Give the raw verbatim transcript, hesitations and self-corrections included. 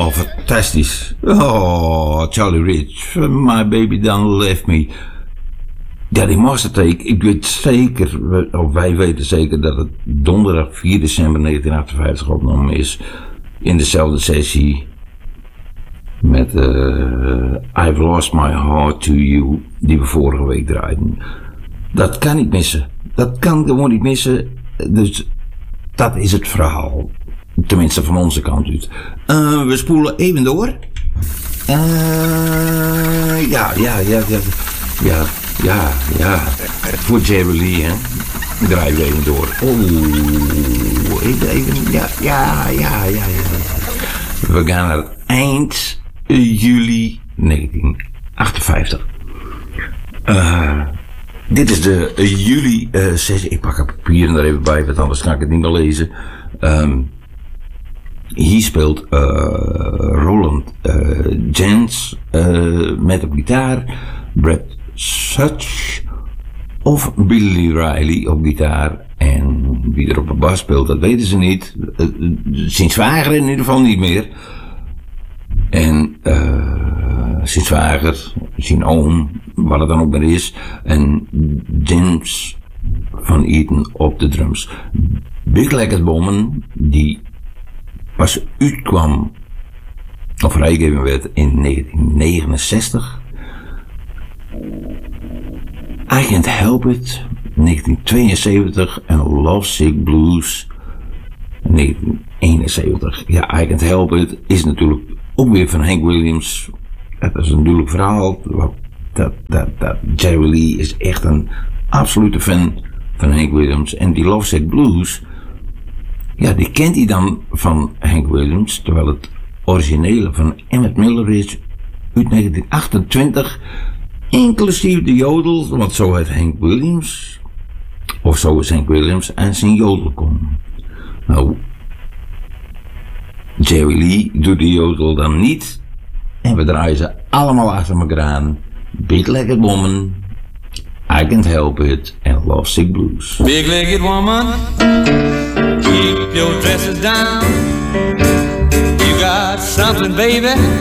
Oh, fantastisch. Oh, Charlie Rich. My baby done left me. Ja, die mastertake. Ik weet zeker, of wij weten zeker dat het donderdag vier december negentien achtenvijftig opgenomen is. In dezelfde sessie. Met uh, I've Lost My Heart to You. Die we vorige week draaiden. Dat kan niet missen. Dat kan gewoon niet missen. Dus dat is het verhaal. Tenminste van onze kant uit. Uh, we spoelen even door. Uh, ja, ja, ja, ja, ja, ja, ja. Voor Jerry Lee, hè. Draaien we even door. Oeh, even, even, ja, ja, ja, ja, ja. We gaan naar eind juli negentien achtenvijftig. Uh, dit is de uh, juli uh, sessie. Ik pak een papier er even bij, want anders kan ik het niet meer lezen. Um, Hier speelt uh, Roland uh, Jens uh, met op gitaar, Brad Such of Billy Riley op gitaar. En wie er op de bas speelt, dat weten ze niet. Uh, zijn zwager in ieder geval niet meer. En uh, zijn zwager, zijn oom, wat het dan ook maar is. En James van Eaton op de drums. Big Legged Woman, die pas uitkwam, of vrijgegeven werd in negentien negenenzestig. I Can't Help It, negentien tweeënzeventig. En Lovesick Blues, negentien eenenzeventig. Ja, I Can't Help It is natuurlijk ook weer van Hank Williams. Dat is een duidelijk verhaal. Dat, dat, dat Jerry Lee is echt een absolute fan van Hank Williams. En die Lovesick Blues, ja, die kent hij dan van Hank Williams, terwijl het originele van Emmett Miller is uit negentien achtentwintig, inclusief de jodel, want zo heet Hank Williams, of zo is Hank Williams en zijn jodel komen. Nou, Jerry Lee doet de jodel dan niet, en we draaien ze allemaal achter elkaar aan. Big Legged Woman, I Can't Help It en Lovesick Blues. Big Legged Woman, keep your dresses down. You got something, baby.